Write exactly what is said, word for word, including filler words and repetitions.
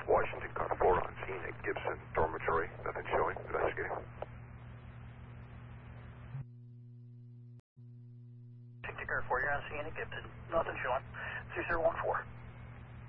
Washington, car four on scene at Gibson Dormitory. Nothing showing. Investigating. Washington, car four, you're on scene at Gibson. Nothing showing. three zero one four.